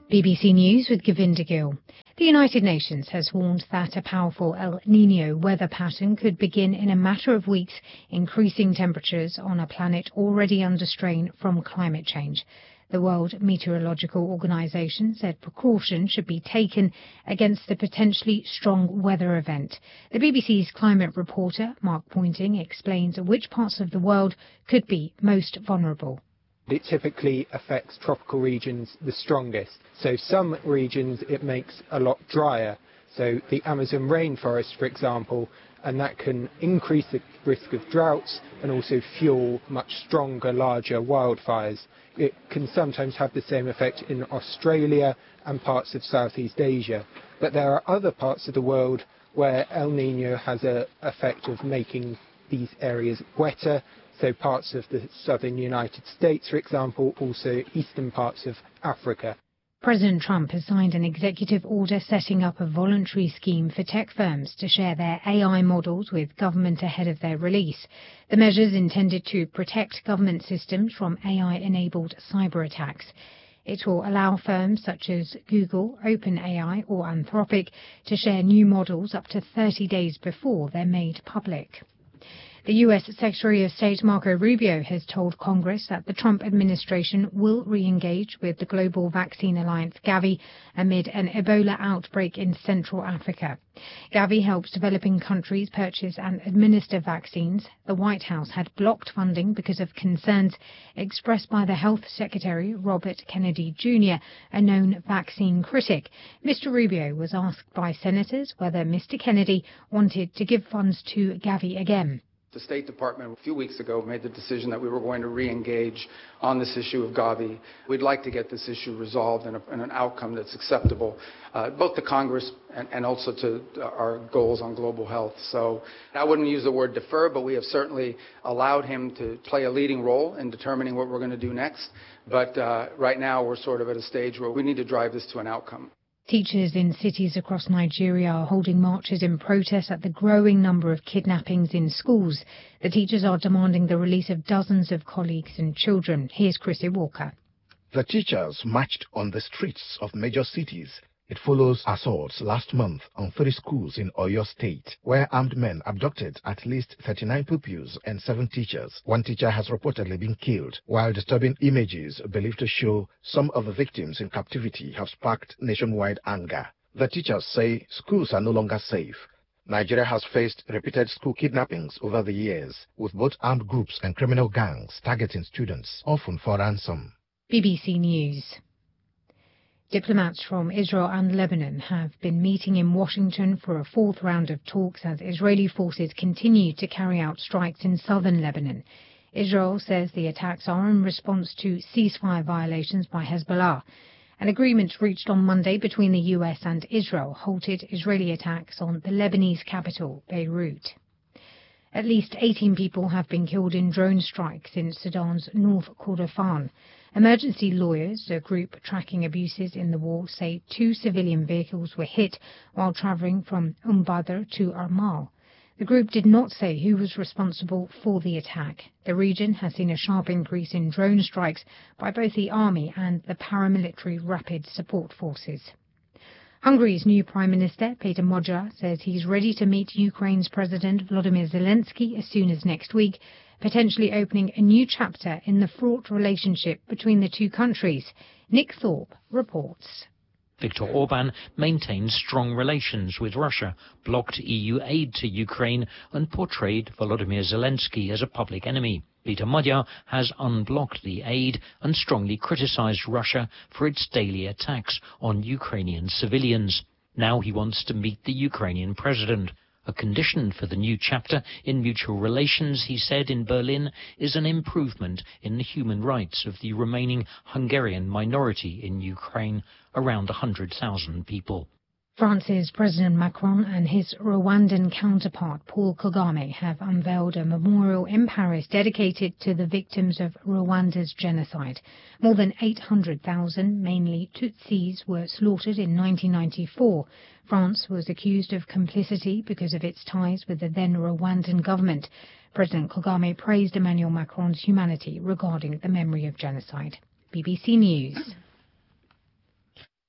BBC News with Govinda Gill. The United Nations has warned that a powerful El Niño weather pattern could begin in a matter of weeks, increasing temperatures on a planet already under strain from climate change. The World Meteorological Organization said precaution should be taken against the potentially strong weather event. The BBC's climate reporter, Mark Pointing, explains which parts of the world could be most vulnerable. It typically affects tropical regions the strongest. So some regions it makes a lot drier. So the Amazon rainforest, for example, and that can increase the risk of droughts and also fuel much stronger, larger wildfires. It can sometimes have the same effect in Australia and parts of Southeast Asia. But there are other parts of the world where El Niño has an effect of making these areas wetter. So parts of the southern United States, for example, also eastern parts of Africa. President Trump has signed an executive order setting up a voluntary scheme for tech firms to share their AI models with government ahead of their release. The measure is intended to protect government systems from AI-enabled cyber attacks. It will allow firms such as Google, OpenAI or Anthropic to share new models up to 30 days before they're made public. The U.S. Secretary of State Marco Rubio has told Congress that the Trump administration will re-engage with the global vaccine alliance Gavi amid an Ebola outbreak in Central Africa. Gavi helps developing countries purchase and administer vaccines. The White House had blocked funding because of concerns expressed by the Health Secretary, Robert Kennedy Jr., a known vaccine critic. Mr. Rubio was asked by senators whether Mr. Kennedy wanted to give funds to Gavi again. The State Department a few weeks ago made the decision that we were going to re-engage on this issue of Gavi. We'd like to get this issue resolved in an outcome that's acceptable, both to Congress and also to our goals on global health. So I wouldn't use the word defer, but we have certainly allowed him to play a leading role in determining what we're going to do next. But right now we're sort of at a stage where we need to drive this to an outcome. Teachers in cities across Nigeria are holding marches in protest at the growing number of kidnappings in schools. The teachers are demanding the release of dozens of colleagues and children. Here's Chrissy Walker. The teachers marched on the streets of major cities. It follows assaults last month on 3 schools in Oyo State, where armed men abducted at least 39 pupils and 7 teachers. 1 teacher has reportedly been killed, while disturbing images believed to show some of the victims in captivity have sparked nationwide anger. The teachers say schools are no longer safe. Nigeria has faced repeated school kidnappings over the years, with both armed groups and criminal gangs targeting students, often for ransom. BBC News. Diplomats from Israel and Lebanon have been meeting in Washington for a 4th round of talks as Israeli forces continue to carry out strikes in southern Lebanon. Israel says the attacks are in response to ceasefire violations by Hezbollah. An agreement reached on Monday between the US and Israel halted Israeli attacks on the Lebanese capital, Beirut. At least 18 people have been killed in drone strikes in Sudan's North Kordofan. Emergency lawyers, a group tracking abuses in the war, say 2 civilian vehicles were hit while travelling from Badr to Armal. The group did not say who was responsible for the attack. The region has seen a sharp increase in drone strikes by both the army and the paramilitary rapid support forces. Hungary's new Prime Minister, Péter Magyar, says he's ready to meet Ukraine's President Volodymyr Zelensky as soon as next week, potentially opening a new chapter in the fraught relationship between the 2 countries. Nick Thorpe reports. Viktor Orban maintains strong relations with Russia, blocked EU aid to Ukraine and portrayed Volodymyr Zelensky as a public enemy. Péter Magyar has unblocked the aid and strongly criticized Russia for its daily attacks on Ukrainian civilians. Now he wants to meet the Ukrainian president. A condition for the new chapter in mutual relations, he said in Berlin, is an improvement in the human rights of the remaining Hungarian minority in Ukraine, around 100,000 people. France's President Macron and his Rwandan counterpart Paul Kagame have unveiled a memorial in Paris dedicated to the victims of Rwanda's genocide. More than 800,000, mainly Tutsis, were slaughtered in 1994. France was accused of complicity because of its ties with the then Rwandan government. President Kagame praised Emmanuel Macron's humanity regarding the memory of genocide. BBC News.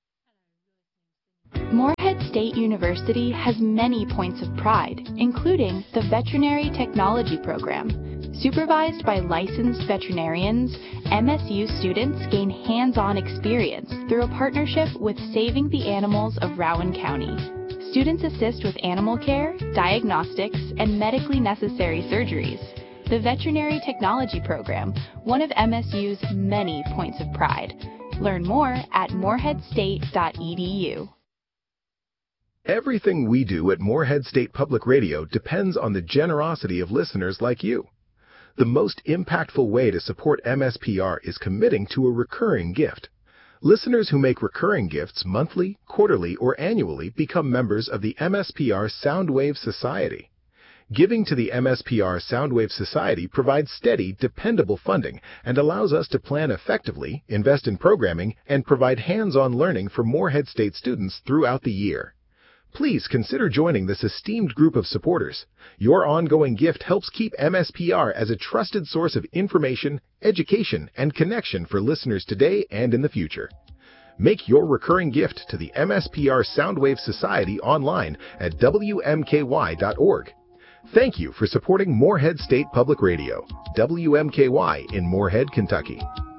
Morehead State University has many points of pride, including the Veterinary Technology Program. Supervised by licensed veterinarians, MSU students gain hands-on experience through a partnership with Saving the Animals of Rowan County. Students assist with animal care, diagnostics, and medically necessary surgeries. The Veterinary Technology Program, one of MSU's many points of pride. Learn more at moreheadstate.edu. Everything we do at Morehead State Public Radio depends on the generosity of listeners like you. The most impactful way to support MSPR is committing to a recurring gift. Listeners who make recurring gifts monthly, quarterly, or annually become members of the MSPR Soundwave Society. Giving to the MSPR Soundwave Society provides steady, dependable funding and allows us to plan effectively, invest in programming, and provide hands-on learning for Morehead State students throughout the year. Please consider joining this esteemed group of supporters. Your ongoing gift helps keep MSPR as a trusted source of information, education, and connection for listeners today and in the future. Make your recurring gift to the MSPR Soundwave Society online at WMKY.org. Thank you for supporting Morehead State Public Radio, WMKY in Morehead, Kentucky.